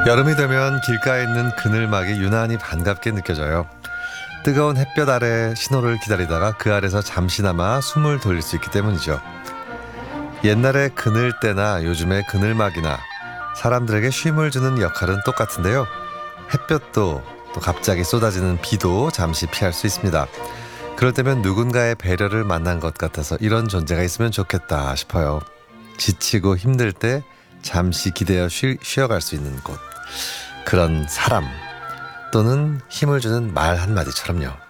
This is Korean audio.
여름이 되면 길가에 있는 그늘막이 유난히 반갑게 느껴져요. 뜨거운 햇볕 아래 신호를 기다리다가 그 아래서 잠시나마 숨을 돌릴 수 있기 때문이죠. 옛날에 그늘대나 요즘의 그늘막이나 사람들에게 쉼을 주는 역할은 똑같은데요. 햇볕도 또 갑자기 쏟아지는 비도 잠시 피할 수 있습니다. 그럴 때면 누군가의 배려를 만난 것 같아서 이런 존재가 있으면 좋겠다 싶어요. 지치고 힘들 때 잠시 기대어 쉬어갈 수 있는 곳. 그런 사람 또는 힘을 주는 말 한마디처럼요.